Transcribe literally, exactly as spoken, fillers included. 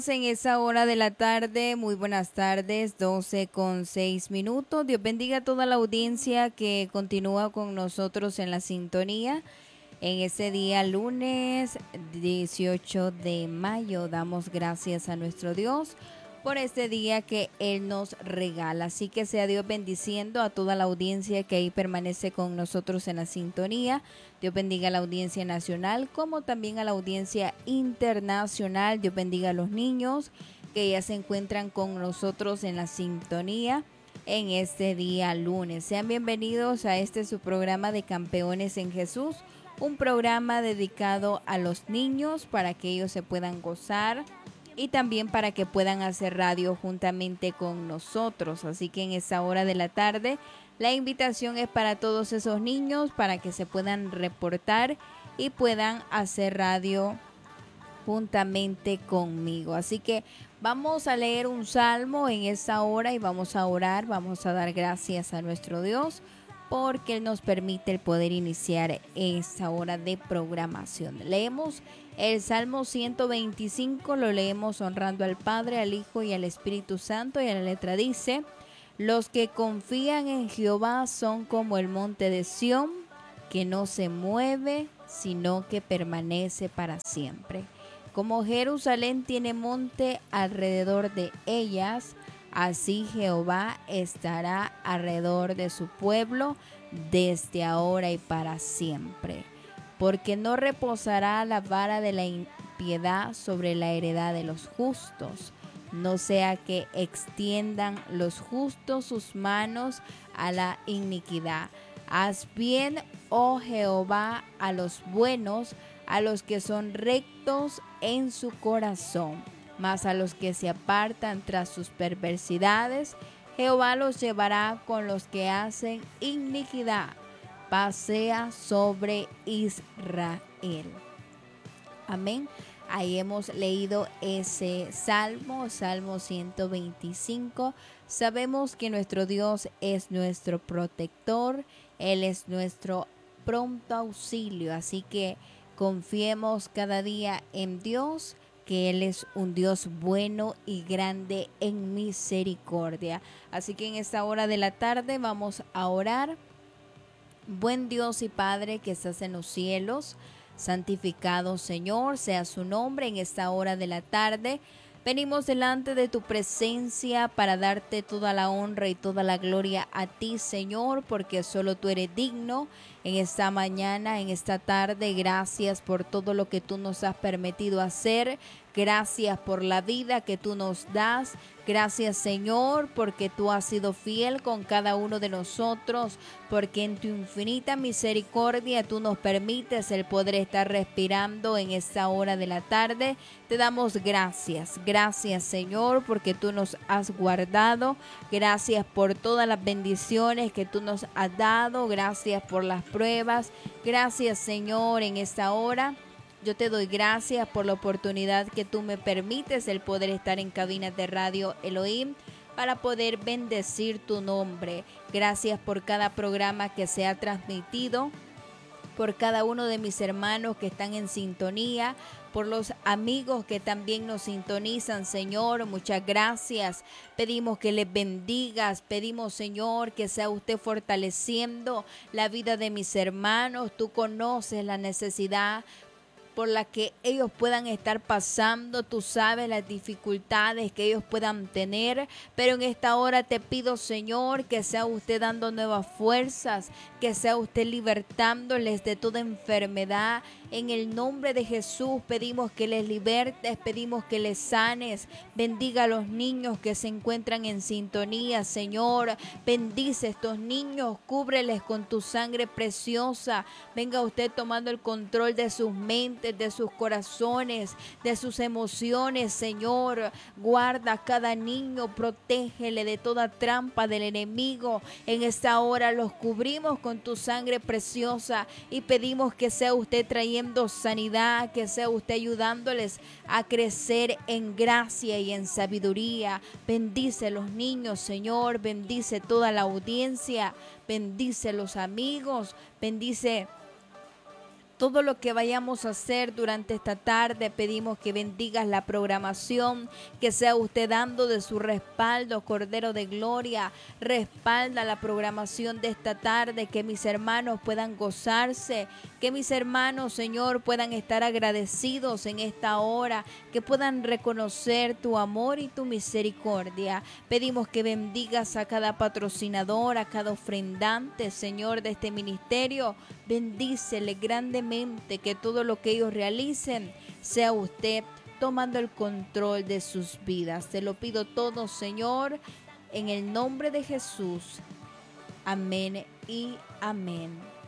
En esa hora de la tarde, muy buenas tardes, doce con seis minutos. Dios bendiga a toda la audiencia que continúa con nosotros en la sintonía. En ese día lunes dieciocho de mayo damos gracias a nuestro Dios por este día que Él nos regala. Así que sea Dios bendiciendo a toda la audiencia que ahí permanece con nosotros en la sintonía. Dios bendiga a la audiencia nacional como también a la audiencia internacional. Dios bendiga a los niños que ya se encuentran con nosotros en la sintonía en este día lunes. Sean bienvenidos a este su programa de Campeones en Jesús, un programa dedicado a los niños para que ellos se puedan gozar y también para que puedan hacer radio juntamente con nosotros. Así que en esta hora de la tarde la invitación es para todos esos niños para que se puedan reportar y puedan hacer radio juntamente conmigo. Así que vamos a leer un salmo en esta hora y vamos a orar, vamos a dar gracias a nuestro Dios porque Él nos permite el poder iniciar esta hora de programación. Leemos el Salmo ciento veinticinco, lo leemos honrando al Padre, al Hijo y al Espíritu Santo, y a la letra dice: los que confían en Jehová son como el monte de Sión, que no se mueve, sino que permanece para siempre. Como Jerusalén tiene monte alrededor de ellas, así Jehová estará alrededor de su pueblo desde ahora y para siempre. Porque no reposará la vara de la impiedad sobre la heredad de los justos, no sea que extiendan los justos sus manos a la iniquidad. Haz bien, oh Jehová, a los buenos, a los que son rectos en su corazón, mas a los que se apartan tras sus perversidades, Jehová los llevará con los que hacen iniquidad. Pasea sobre Israel. Amén. Ahí hemos leído ese salmo, Salmo ciento veinticinco. Sabemos que nuestro Dios es nuestro protector, Él es nuestro pronto auxilio, así que confiemos cada día en Dios, que Él es un Dios bueno y grande en misericordia. Así que en esta hora de la tarde vamos a orar. Buen Dios y Padre que estás en los cielos, santificado Señor sea su nombre en esta hora de la tarde. Venimos delante de tu presencia para darte toda la honra y toda la gloria a ti, Señor, porque solo tú eres digno. En esta mañana, en esta tarde, gracias por todo lo que tú nos has permitido hacer. Gracias por la vida que tú nos das. Gracias, Señor, porque tú has sido fiel con cada uno de nosotros, porque en tu infinita misericordia tú nos permites el poder estar respirando en esta hora de la tarde. Te damos gracias. Gracias, Señor, porque tú nos has guardado. Gracias por todas las bendiciones que tú nos has dado. Gracias por las pruebas. Gracias, Señor, en esta hora. Yo te doy gracias por la oportunidad que tú me permites el poder estar en cabinas de radio Elohim para poder bendecir tu nombre. Gracias por cada programa que se ha transmitido, por cada uno de mis hermanos que están en sintonía, por los amigos que también nos sintonizan, Señor. Muchas gracias. Pedimos que les bendigas. Pedimos, Señor, que sea usted fortaleciendo la vida de mis hermanos. Tú conoces la necesidad por la que ellos puedan estar pasando. Tú sabes las dificultades que ellos puedan tener, pero en esta hora te pido, Señor, que sea usted dando nuevas fuerzas, que sea usted libertándoles de toda enfermedad. En el nombre de Jesús pedimos que les libertes, pedimos que les sanes. Bendiga a los niños que se encuentran en sintonía, Señor. Bendice a estos niños, cúbreles con tu sangre preciosa. Venga usted tomando el control de sus mentes, de sus corazones, de sus emociones, Señor. Guarda a cada niño, protégele de toda trampa del enemigo. En esta hora los cubrimos con tu sangre preciosa y pedimos que sea usted trayendo sanidad, que sea usted ayudándoles a crecer en gracia y en sabiduría. Bendice a los niños, Señor. Bendice toda la audiencia. Bendice a los amigos. Bendice todo lo que vayamos a hacer durante esta tarde. Pedimos que bendigas la programación, que sea usted dando de su respaldo, Cordero de Gloria. Respalda la programación de esta tarde, que mis hermanos puedan gozarse, que mis hermanos, Señor, puedan estar agradecidos en esta hora, que puedan reconocer tu amor y tu misericordia. Pedimos que bendigas a cada patrocinador, a cada ofrendante, Señor, de este ministerio. Bendícele grandemente, que todo lo que ellos realicen sea usted tomando el control de sus vidas. Te lo pido todo, Señor, en el nombre de Jesús. Amén y amén.